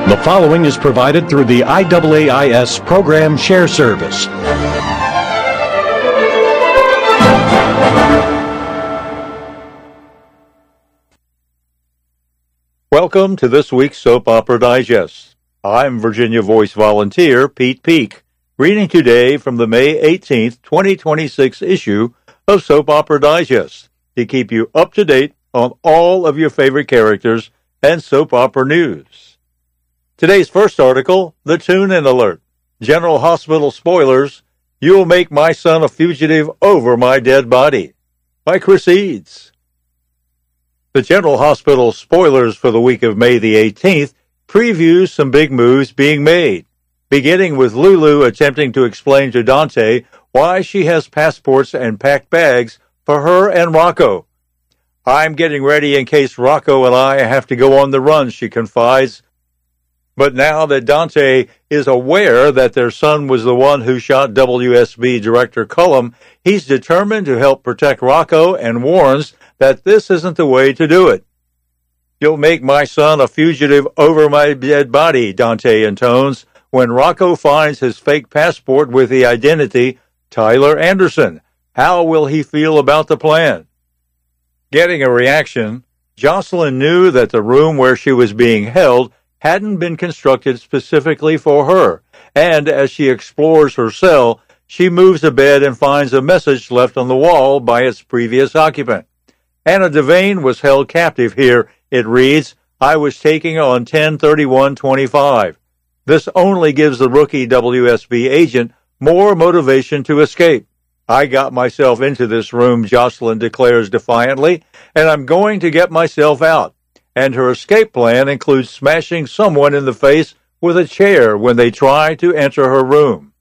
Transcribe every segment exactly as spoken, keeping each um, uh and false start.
The following is provided through the I A A I S Program Share Service. Welcome to this week's Soap Opera Digest. I'm Virginia Voice volunteer Pete Peak, reading today from the May eighteenth, twenty twenty-six issue of Soap Opera Digest to keep you up to date on all of your favorite characters and soap opera news. Today's first article, the Tune-In Alert. General Hospital spoilers, You'll Make My Son a Fugitive Over My Dead Body, by Chris Eads. The General Hospital spoilers for the week of May the eighteenth previews some big moves being made, beginning with Lulu attempting to explain to Dante why she has passports and packed bags for her and Rocco. I'm getting ready in case Rocco and I have to go on the run, she confides. But now that Dante is aware that their son was the one who shot W S B Director Cullum, he's determined to help protect Rocco and warns that this isn't the way to do it. You'll make my son a fugitive over my dead body, Dante intones, when Rocco finds his fake passport with the identity Tyler Anderson. How will he feel about the plan? Getting a reaction, Jocelyn knew that the room where she was being held hadn't been constructed specifically for her, and as she explores her cell, she moves a bed and finds a message left on the wall by its previous occupant. Anna Devane was held captive here. It reads, I was taking on ten thirty-one twenty-five. This only gives the rookie W S B agent more motivation to escape. I got myself into this room, Jocelyn declares defiantly, and I'm going to get myself out. And her escape plan includes smashing someone in the face with a chair when they try to enter her room.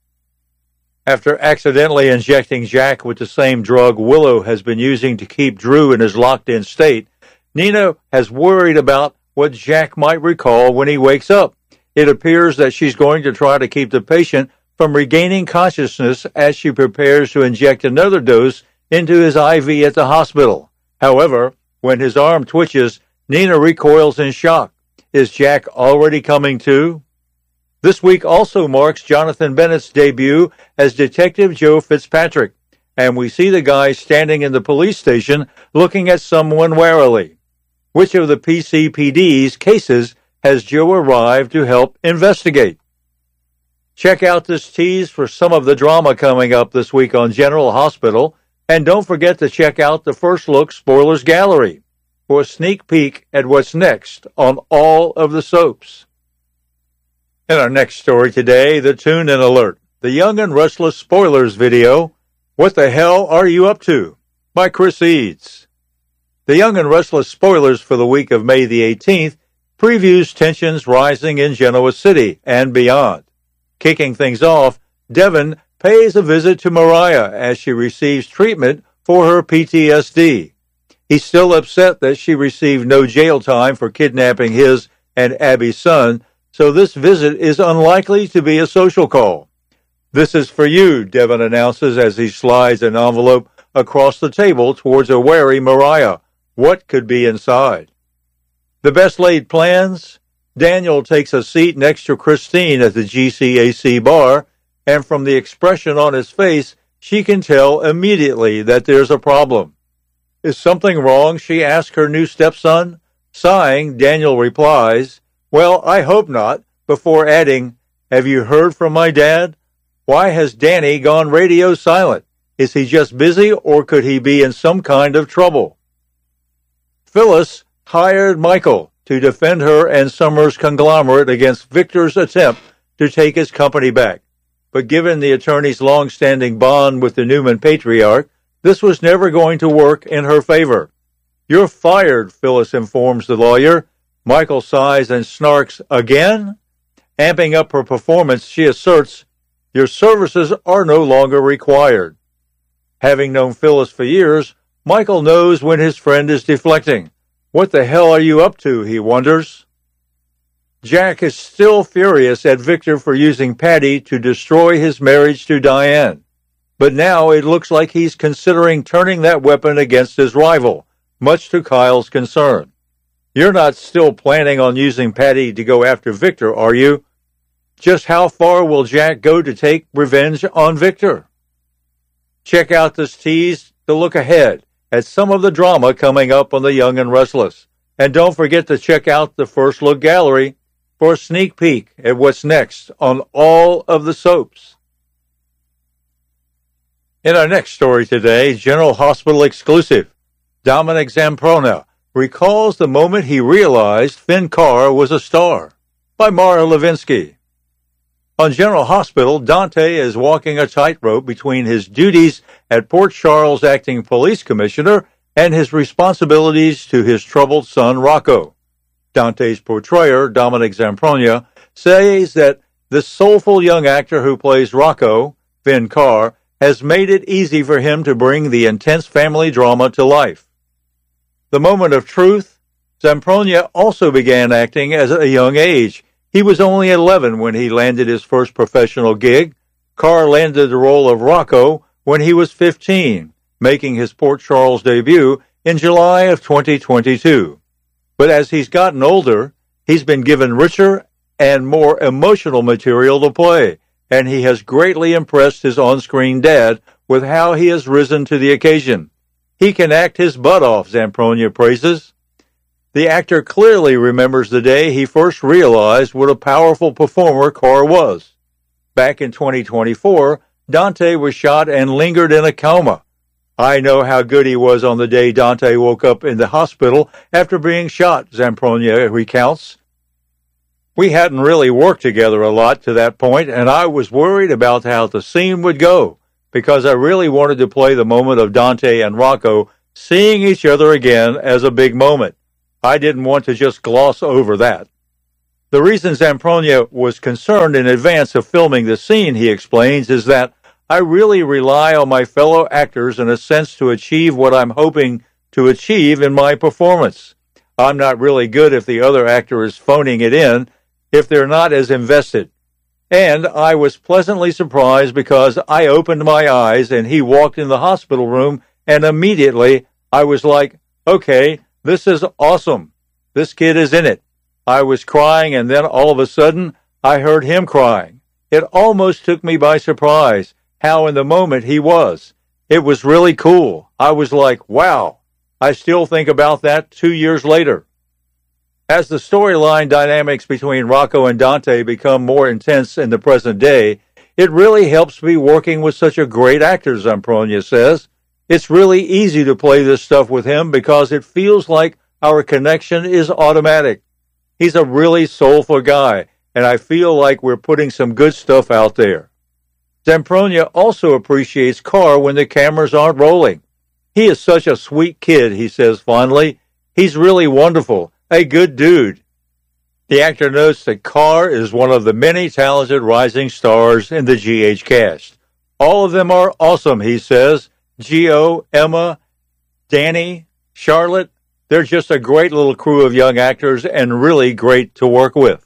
After accidentally injecting Jack with the same drug Willow has been using to keep Drew in his locked-in state, Nina has worried about what Jack might recall when he wakes up. It appears that she's going to try to keep the patient from regaining consciousness as she prepares to inject another dose into his I V at the hospital. However, when his arm twitches, Nina recoils in shock. Is Jack already coming to? This week also marks Jonathan Bennett's debut as Detective Joe Fitzpatrick, and we see the guy standing in the police station looking at someone warily. Which of the P C P D's cases has Joe arrived to help investigate? Check out this tease for some of the drama coming up this week on General Hospital, and don't forget to check out the First Look Spoilers Gallery for a sneak peek at what's next on all of the soaps. In our next story today, the Tune-In Alert, the Young and Restless spoilers video, What the Hell Are You Up To? By Chris Eads. The Young and Restless spoilers for the week of May the eighteenth previews tensions rising in Genoa City and beyond. Kicking things off, Devon pays a visit to Mariah as she receives treatment for her P T S D. He's still upset that she received no jail time for kidnapping his and Abby's son, so this visit is unlikely to be a social call. This is for you, Devon announces as he slides an envelope across the table towards a wary Mariah. What could be inside? The best laid plans? Daniel takes a seat next to Christine at the G C A C bar, and from the expression on his face, she can tell immediately that there's a problem. Is something wrong? She asks her new stepson. Sighing, Daniel replies, Well, I hope not, before adding, Have you heard from my dad? Why has Danny gone radio silent? Is he just busy, or could he be in some kind of trouble? Phyllis hired Michael to defend her and Summer's conglomerate against Victor's attempt to take his company back. But given the attorney's long-standing bond with the Newman patriarch, this was never going to work in her favor. You're fired, Phyllis informs the lawyer. Michael sighs and snarks, Again? Amping up her performance, she asserts, Your services are no longer required. Having known Phyllis for years, Michael knows when his friend is deflecting. What the hell are you up to, he wonders. Jack is still furious at Victor for using Patty to destroy his marriage to Diane. But now it looks like he's considering turning that weapon against his rival, much to Kyle's concern. You're not still planning on using Patty to go after Victor, are you? Just how far will Jack go to take revenge on Victor? Check out this tease to look ahead at some of the drama coming up on The Young and Restless. And don't forget to check out the First Look Gallery for a sneak peek at what's next on all of the soaps. In our next story today, General Hospital exclusive, Dominic Zamprona recalls the moment he realized Finn Carr was a star, by Mara Levinsky. On General Hospital, Dante is walking a tightrope between his duties at Port Charles Acting Police Commissioner and his responsibilities to his troubled son Rocco. Dante's portrayer, Dominic Zamprona, says that the soulful young actor who plays Rocco, Finn Carr, has made it easy for him to bring the intense family drama to life. The moment of truth, Zamprona also began acting at a young age. He was only eleven when he landed his first professional gig. Carr landed the role of Rocco when he was fifteen, making his Port Charles debut in July of twenty twenty-two. But as he's gotten older, he's been given richer and more emotional material to play, and he has greatly impressed his on-screen dad with how he has risen to the occasion. He can act his butt off, Zamprona praises. The actor clearly remembers the day he first realized what a powerful performer Carr was. Back in twenty twenty-four, Dante was shot and lingered in a coma. I know how good he was on the day Dante woke up in the hospital after being shot, Zamprona recounts. We hadn't really worked together a lot to that point, and I was worried about how the scene would go, because I really wanted to play the moment of Dante and Rocco seeing each other again as a big moment. I didn't want to just gloss over that. The reason Zamprona was concerned in advance of filming the scene, he explains, is that I really rely on my fellow actors in a sense to achieve what I'm hoping to achieve in my performance. I'm not really good if the other actor is phoning it in, if they're not as invested. And I was pleasantly surprised because I opened my eyes and he walked in the hospital room, and immediately I was like, okay, this is awesome. This kid is in it. I was crying, and then all of a sudden I heard him crying. It almost took me by surprise how in the moment he was. It was really cool. I was like, wow. I still think about that two years later. As the storyline dynamics between Rocco and Dante become more intense in the present day, it really helps me working with such a great actor, Zamprona says. It's really easy to play this stuff with him because it feels like our connection is automatic. He's a really soulful guy, and I feel like we're putting some good stuff out there. Zamprona also appreciates Carr when the cameras aren't rolling. He is such a sweet kid, he says fondly. He's really wonderful, a good dude. The actor notes that Carr is one of the many talented rising stars in the G H cast. All of them are awesome, he says. Gio, Emma, Danny, Charlotte, they're just a great little crew of young actors and really great to work with.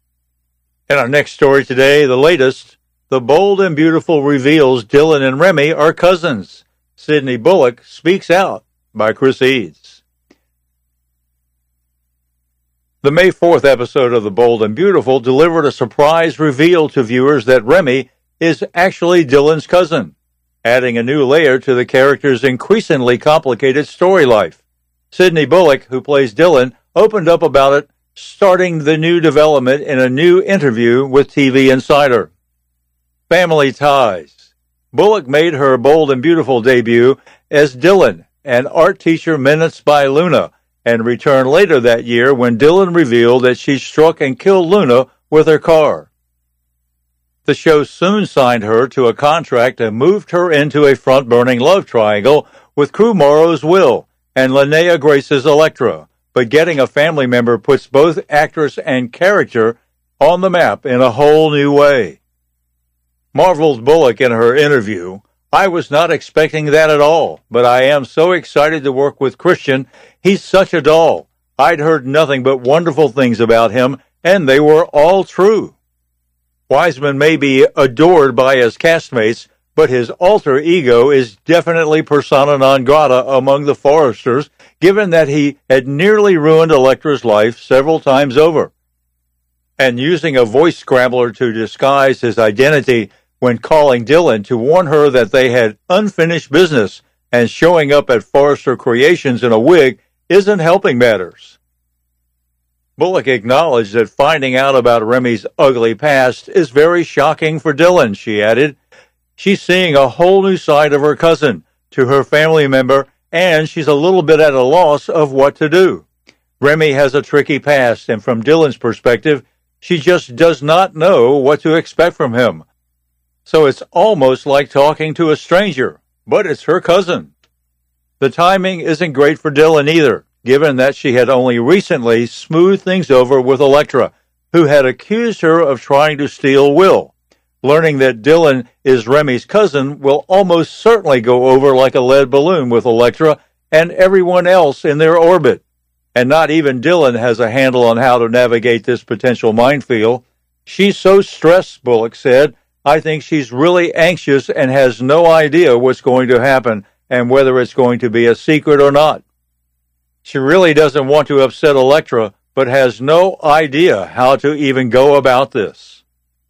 In our next story today, the latest, The Bold and Beautiful reveals Dylan and Remy are cousins. Sydney Bullock speaks out, by Chris Eads. The May fourth episode of The Bold and Beautiful delivered a surprise reveal to viewers that Remy is actually Dylan's cousin, adding a new layer to the character's increasingly complicated story life. Sydney Bullock, who plays Dylan, opened up about it, starting the new development in a new interview with T V Insider. Family ties. Bullock made her Bold and Beautiful debut as Dylan, an art teacher menaced by Luna, and returned later that year when Dylan revealed that she struck and killed Luna with her car. The show soon signed her to a contract and moved her into a front-burning love triangle with Crew Morrow's Will and Linnea Grace's Electra, but getting a family member puts both actress and character on the map in a whole new way. Marveled Bullock in her interview, I was not expecting that at all, but I am so excited to work with Christian. He's such a doll. I'd heard nothing but wonderful things about him, and they were all true. Wiseman may be adored by his castmates, but his alter ego is definitely persona non grata among the Forresters, given that he had nearly ruined Electra's life several times over. And using a voice scrambler to disguise his identity when calling Dylan to warn her that they had unfinished business and showing up at Forrester Creations in a wig isn't helping matters. Bullock acknowledged that finding out about Remy's ugly past is very shocking for Dylan, she added. She's seeing a whole new side of her cousin to her family member, and she's a little bit at a loss of what to do. Remy has a tricky past, and from Dylan's perspective, she just does not know what to expect from him. So it's almost like talking to a stranger, but it's her cousin. The timing isn't great for Dylan either, given that she had only recently smoothed things over with Electra, who had accused her of trying to steal Will. Learning that Dylan is Remy's cousin will almost certainly go over like a lead balloon with Electra and everyone else in their orbit. And not even Dylan has a handle on how to navigate this potential minefield. She's so stressed, Bullock said. I think she's really anxious and has no idea what's going to happen and whether it's going to be a secret or not. She really doesn't want to upset Electra, but has no idea how to even go about this.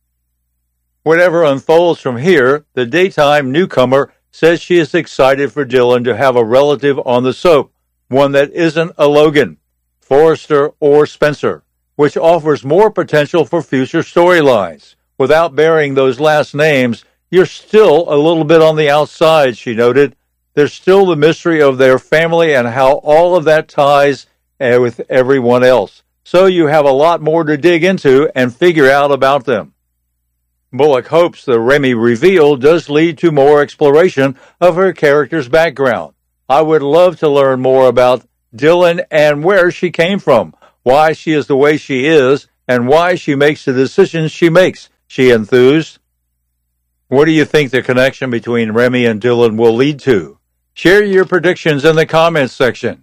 Whatever unfolds from here, the daytime newcomer says she is excited for Dylan to have a relative on the soap, one that isn't a Logan, Forrester, or Spencer, which offers more potential for future storylines. Without bearing those last names, you're still a little bit on the outside, she noted. There's still the mystery of their family and how all of that ties uh, with everyone else. So you have a lot more to dig into and figure out about them. Bullock hopes the Remy reveal does lead to more exploration of her character's background. I would love to learn more about Dylan and where she came from, why she is the way she is, and why she makes the decisions she makes, she enthused. What do you think the connection between Remy and Dylan will lead to? Share your predictions in the comments section.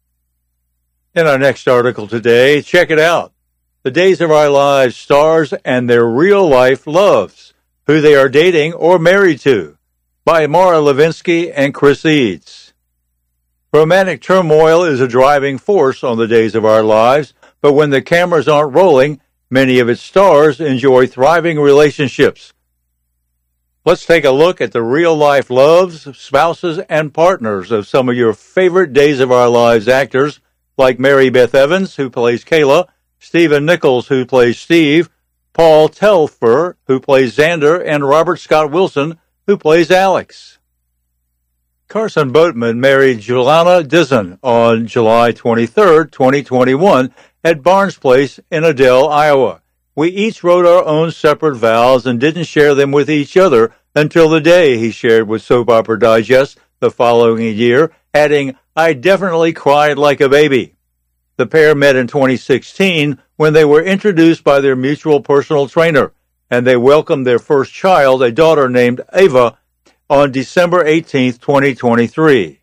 In our next article today, check it out. The Days of Our Lives stars and their real-life loves, who they are dating or married to, by Mara Levinsky and Chris Eads. Romantic turmoil is a driving force on The Days of Our Lives, but when the cameras aren't rolling, many of its stars enjoy thriving relationships. Let's take a look at the real-life loves, spouses, and partners of some of your favorite Days of Our Lives actors, like Mary Beth Evans, who plays Kayla, Stephen Nichols, who plays Steve, Paul Telfer, who plays Xander, and Robert Scott Wilson, who plays Alex. Carson Boatman married Julana Dizon on July twenty-third, twenty twenty-one, at Barnes Place in Adel, Iowa. We each wrote our own separate vows and didn't share them with each other until the day, he shared with Soap Opera Digest the following year, adding, I definitely cried like a baby. The pair met in twenty sixteen when they were introduced by their mutual personal trainer, and they welcomed their first child, a daughter named Ava, on December eighteenth, twenty twenty-three.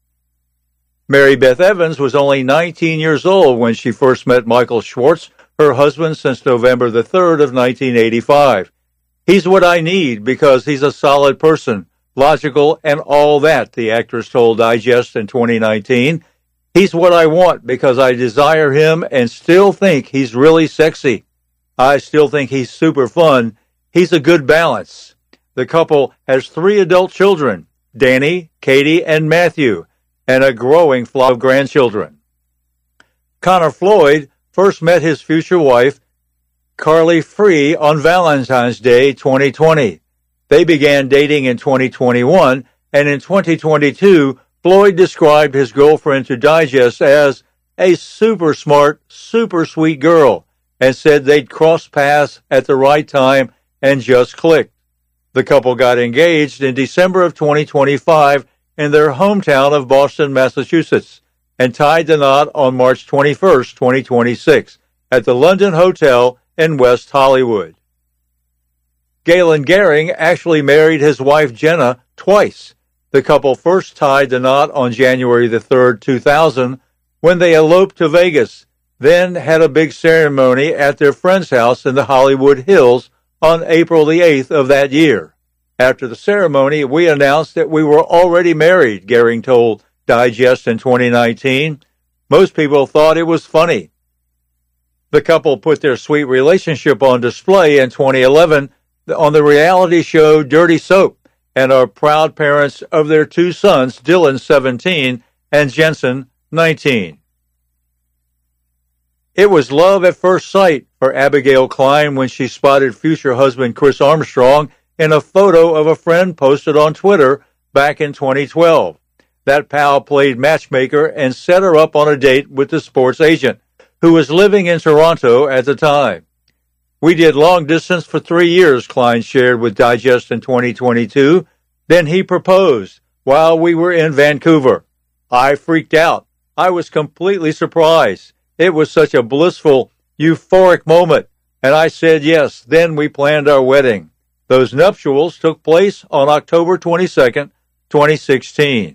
Mary Beth Evans was only nineteen years old when she first met Michael Schwartz, her husband since November the third of nineteen eighty-five. He's what I need because he's a solid person, logical, and all that, the actress told Digest in twenty nineteen. He's what I want because I desire him and still think he's really sexy. I still think he's super fun. He's a good balance. The couple has three adult children, Danny, Katie, and Matthew, and a growing flock of grandchildren. Connor Floyd first met his future wife, Carly Free, on Valentine's Day twenty twenty. They began dating in twenty twenty-one, and in twenty twenty-two, Floyd described his girlfriend to Digest as a super smart, super sweet girl, and said they'd crossed paths at the right time and just clicked. The couple got engaged in December of twenty twenty-five in their hometown of Boston, Massachusetts, and tied the knot on March twenty-first, twenty twenty-six, at the London Hotel in West Hollywood. Galen Gehring actually married his wife Jenna twice. The couple first tied the knot on January the third, two thousand, when they eloped to Vegas, then had a big ceremony at their friend's house in the Hollywood Hills on April the eighth of that year. After the ceremony, we announced that we were already married, Gehring told Digest in twenty nineteen, most people thought it was funny. The couple put their sweet relationship on display in twenty eleven on the reality show Dirty Soap and are proud parents of their two sons, Dylan, seventeen, and Jensen, nineteen. It was love at first sight for Abigail Klein when she spotted future husband Chris Armstrong in a photo of a friend posted on Twitter back in twenty twelve. That pal played matchmaker and set her up on a date with the sports agent, who was living in Toronto at the time. We did long distance for three years, Klein shared with Digest in twenty twenty-two. Then he proposed while we were in Vancouver. I freaked out. I was completely surprised. It was such a blissful, euphoric moment, and I said yes. Then we planned our wedding. Those nuptials took place on October twenty-second, twenty sixteen.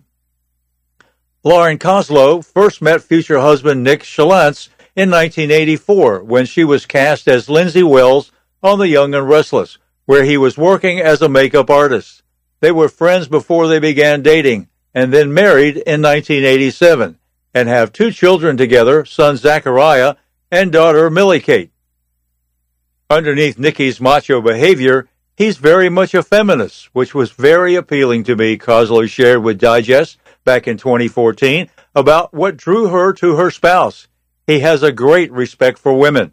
Lauren Koslow first met future husband Nick Chalance in nineteen eighty-four when she was cast as Lindsay Wells on The Young and Restless, where he was working as a makeup artist. They were friends before they began dating and then married in nineteen eighty-seven and have two children together, son Zachariah and daughter Millie Kate. Underneath Nicky's macho behavior, he's very much a feminist, which was very appealing to me, Koslow shared with Digest back in twenty fourteen about what drew her to her spouse. He has a great respect for women.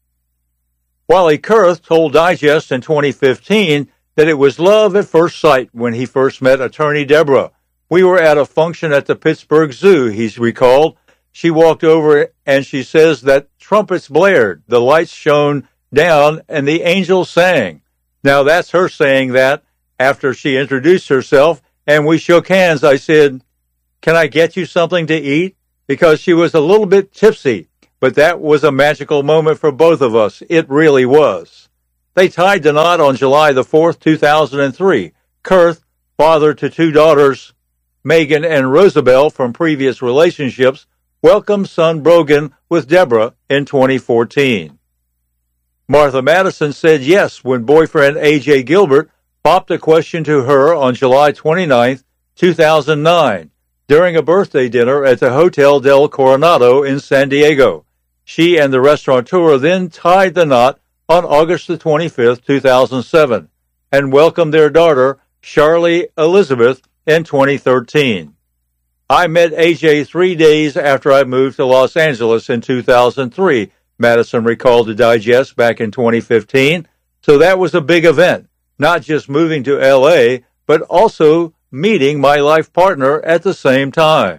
Wally Kurth told Digest in twenty fifteen that it was love at first sight when he first met attorney Deborah. We were at a function at the Pittsburgh Zoo, he's recalled. She walked over and she says that trumpets blared, the lights shone down, and the angels sang. Now that's her saying that after she introduced herself, and we shook hands. I said, "Can I get you something to eat?" Because she was a little bit tipsy, but that was a magical moment for both of us. It really was. They tied the knot on July the fourth, two thousand three. Kurth, father to two daughters, Megan and Rosabelle from previous relationships, welcomed son Brogan with Deborah in twenty fourteen. Martha Madison said yes when boyfriend A J Gilbert popped a question to her on July twenty-ninth, two thousand nine. During a birthday dinner at the Hotel del Coronado in San Diego. She and the restaurateur then tied the knot on August the twenty-fifth, two thousand seven, and welcomed their daughter, Charlie Elizabeth, in twenty thirteen. I met A J three days after I moved to Los Angeles in two thousand three, Madison recalled to Digest back in twenty fifteen. So that was a big event, not just moving to L A, but also meeting my life partner at the same time.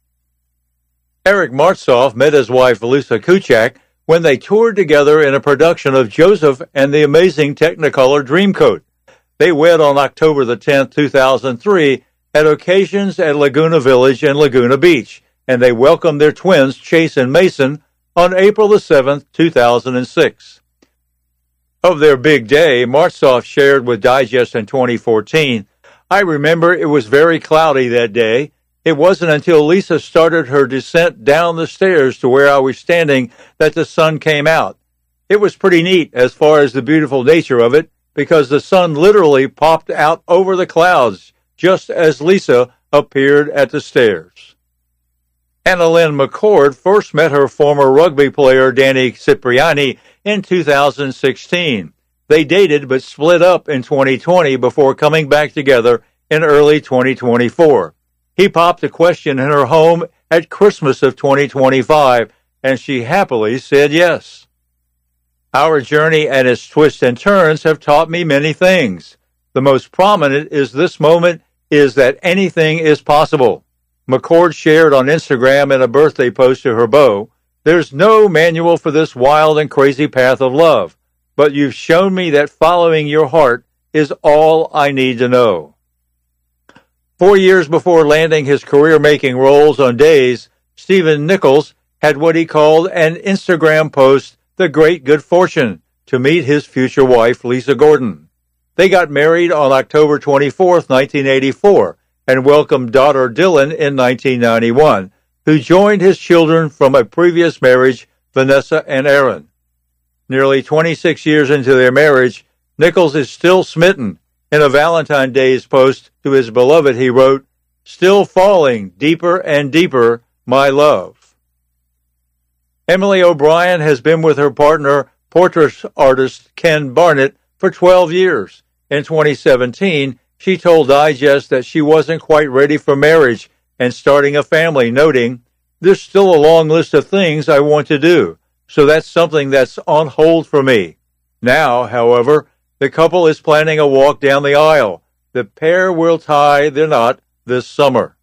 Eric Martzoff met his wife Lisa Kuchak when they toured together in a production of Joseph and the Amazing Technicolor Dreamcoat. They wed on October the tenth, two thousand three, at occasions at Laguna Village and Laguna Beach, and they welcomed their twins Chase and Mason on April the seventh, two thousand six. Of their big day, Martzoff shared with Digest in twenty fourteen, "I remember it was very cloudy that day. It wasn't until Lisa started her descent down the stairs to where I was standing that the sun came out. It was pretty neat as far as the beautiful nature of it, because the sun literally popped out over the clouds just as Lisa appeared at the stairs." Annalyn McCord first met her former rugby player Danny Cipriani in two thousand sixteen. They dated but split up in twenty twenty before coming back together in early twenty twenty-four. He popped a question in her home at Christmas of twenty twenty-five, and she happily said yes. Our journey and its twists and turns have taught me many things. The most prominent is this moment is that anything is possible. McCord shared on Instagram in a birthday post to her beau, "There's no manual for this wild and crazy path of love, but you've shown me that following your heart is all I need to know." Four years before landing his career-making roles on Days, Stephen Nichols had what he called an Instagram post, "The Great Good Fortune," to meet his future wife, Lisa Gordon. They got married on October twenty-fourth, nineteen eighty-four, and welcomed daughter Dylan in nineteen ninety-one, who joined his children from a previous marriage, Vanessa and Aaron. Nearly twenty-six years into their marriage, Nichols is still smitten. In a Valentine's Day post to his beloved, he wrote, Still falling deeper and deeper, my love. Emily O'Brien has been with her partner, portrait artist Ken Barnett, for twelve years. In twenty seventeen, she told Digest that she wasn't quite ready for marriage and starting a family, noting, "There's still a long list of things I want to do, so that's something that's on hold for me." Now, however, the couple is planning a walk down the aisle. The pair will tie their knot this summer.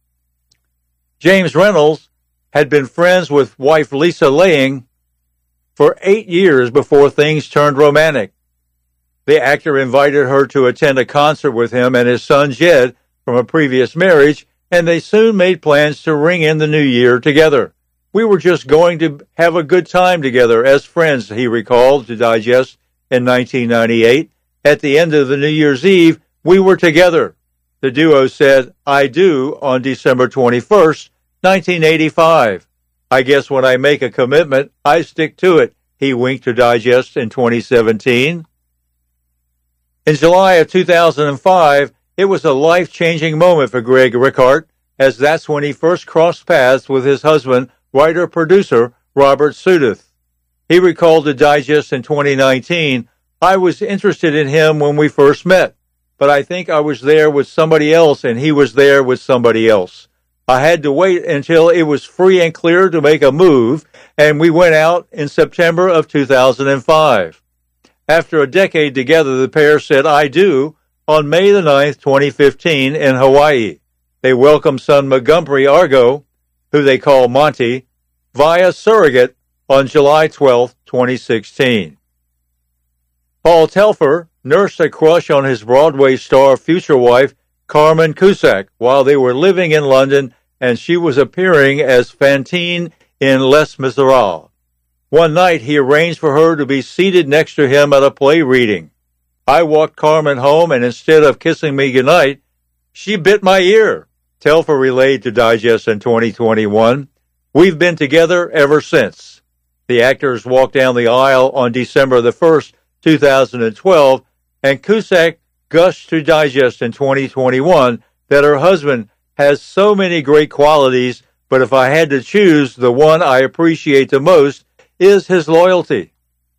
James Reynolds had been friends with wife Lisa Lange for eight years before things turned romantic. The actor invited her to attend a concert with him and his son Jed from a previous marriage, and they soon made plans to ring in the new year together. "We were just going to have a good time together as friends," he recalled to Digest in nineteen ninety-eight. "At the end of the New Year's Eve, we were together." The duo said, "I do," on December twenty-first, nineteen eighty-five. "I guess when I make a commitment, I stick to it," he winked to Digest in twenty seventeen. In July of two thousand five, it was a life-changing moment for Greg Ricart, as that's when he first crossed paths with his husband, writer-producer Robert Sudduth. He recalled to Digest in twenty nineteen, "I was interested in him when we first met, but I think I was there with somebody else and he was there with somebody else. I had to wait until it was free and clear to make a move, and we went out in September of two thousand five. After a decade together, the pair said "I do" on May the ninth, twenty fifteen in Hawaii. They welcomed son Montgomery Argo, who they call Monty, via surrogate on July twelfth, twenty sixteen. Paul Telfer nursed a crush on his Broadway star future wife, Carmen Cusack, while they were living in London, and she was appearing as Fantine in Les Miserables. One night, he arranged for her to be seated next to him at a play reading. "I walked Carmen home, and instead of kissing me goodnight, she bit my ear," Telfer relayed to Digest in twenty twenty-one. "We've been together ever since." The actors walked down the aisle on December the first, two thousand twelve, and Cusack gushed to Digest in twenty twenty-one that her husband has so many great qualities, but if I had to choose, the one I appreciate the most is his loyalty.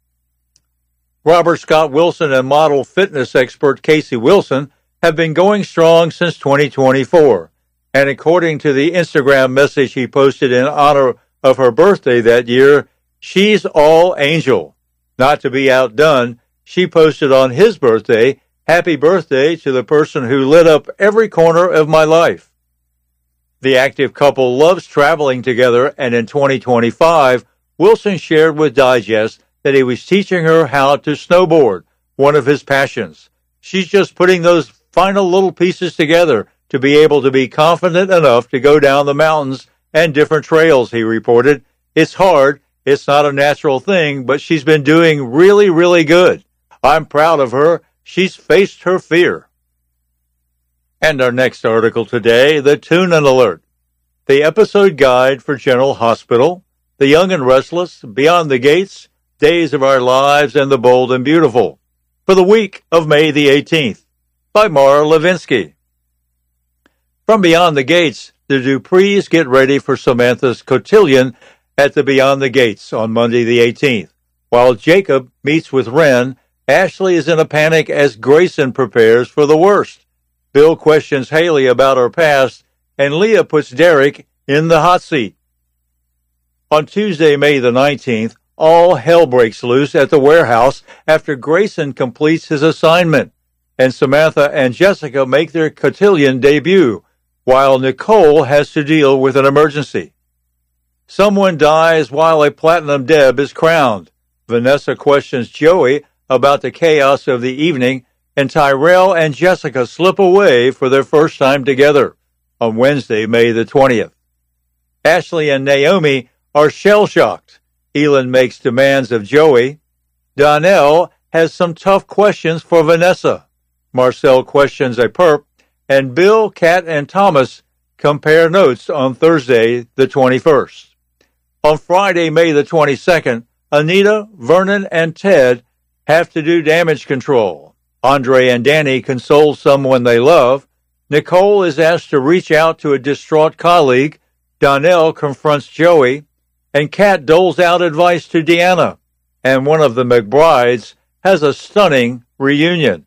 Robert Scott Wilson and model fitness expert Casey Wilson have been going strong since twenty twenty-four, and according to the Instagram message he posted in honor of her birthday that year, she's all angel. Not to be outdone, she posted on his birthday, "Happy birthday to the person who lit up every corner of my life." The active couple loves traveling together, and in twenty twenty-five, Wilson shared with Digest that he was teaching her how to snowboard, one of his passions. "She's just putting those final little pieces together to be able to be confident enough to go down the mountains and different trails," he reported. "It's hard. It's not a natural thing, but she's been doing really, really good. I'm proud of her. She's faced her fear." And our next article today, the Tune-In Alert. The episode guide for General Hospital, The Young and Restless, Beyond the Gates, Days of Our Lives, and The Bold and Beautiful, for the week of May the eighteenth, by Mara Levinsky. From Beyond the Gates, the Duprees get ready for Samantha's cotillion at the Beyond the Gates on Monday the eighteenth. While Jacob meets with Wren, Ashley is in a panic as Grayson prepares for the worst. Bill questions Haley about her past, and Leah puts Derek in the hot seat. On Tuesday, May the nineteenth, all hell breaks loose at the warehouse after Grayson completes his assignment, and Samantha and Jessica make their cotillion debut, while Nicole has to deal with an emergency. Someone dies while a Platinum Deb is crowned. Vanessa questions Joey about the chaos of the evening, and Tyrell and Jessica slip away for their first time together on Wednesday, May the twentieth. Ashley and Naomi are shell-shocked. Elin makes demands of Joey. Donnell has some tough questions for Vanessa. Marcel questions a perp, and Bill, Kat, and Thomas compare notes on Thursday, the twenty-first. On Friday, May the twenty-second, Anita, Vernon, and Ted have to do damage control. Andre and Danny console someone they love. Nicole is asked to reach out to a distraught colleague. Donnell confronts Joey, and Kat doles out advice to Deanna, and one of the McBrides has a stunning reunion.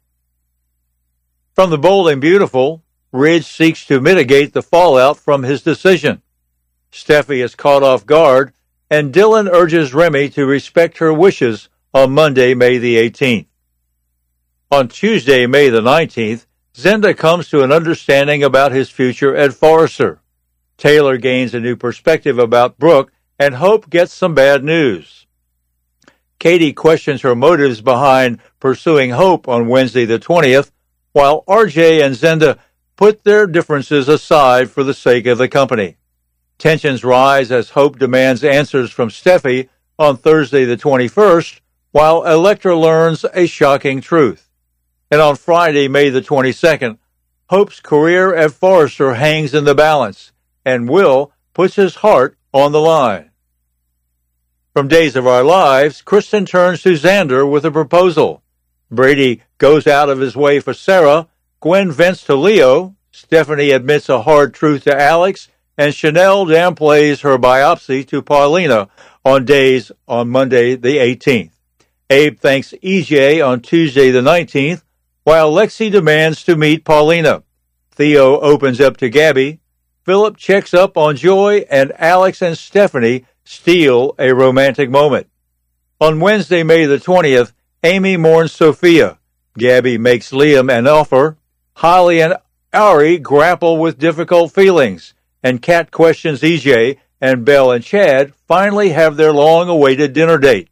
From The Bold and Beautiful, Ridge seeks to mitigate the fallout from his decision. Steffi is caught off guard, and Dylan urges Remy to respect her wishes on Monday, May the eighteenth. On Tuesday, May the nineteenth, Zenda comes to an understanding about his future at Forrester. Taylor gains a new perspective about Brooke, and Hope gets some bad news. Katie questions her motives behind pursuing Hope on Wednesday the twentieth, while R J and Zenda put their differences aside for the sake of the company. Tensions rise as Hope demands answers from Steffi on Thursday the twenty-first, while Electra learns a shocking truth. And on Friday, May the twenty-second, Hope's career at Forrester hangs in the balance, and Will puts his heart on the line. From Days of Our Lives, Kristen turns to Xander with a proposal. Brady goes out of his way for Sarah, Gwen vents to Leo, Stephanie admits a hard truth to Alex, and Chanel downplays her biopsy to Paulina on Days on Monday the eighteenth. Abe thanks E J on Tuesday the nineteenth, while Lexi demands to meet Paulina. Theo opens up to Gabby. Philip checks up on Joy, and Alex and Stephanie steal a romantic moment. On Wednesday, May the twentieth, Amy mourns Sophia. Gabby makes Liam an offer. Holly and Ari grapple with difficult feelings, and Kat questions E J, and Belle and Chad finally have their long-awaited dinner date.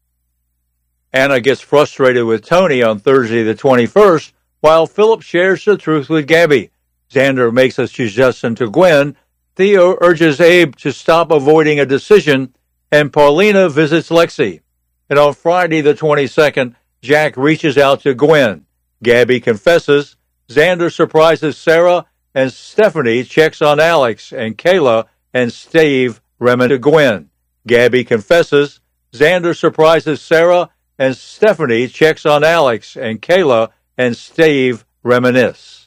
Anna gets frustrated with Tony on Thursday the twenty-first, while Philip shares the truth with Gabby. Xander makes a suggestion to Gwen. Theo urges Abe to stop avoiding a decision, and Paulina visits Lexi. And on Friday the twenty-second, Jack reaches out to Gwen. Gabby confesses. Xander surprises Sarah, and Stephanie checks on Alex, and Kayla and Steve reminisce to Gwen. Gabby confesses. Xander surprises Sarah, and Stephanie checks on Alex, and Kayla and Steve reminisce.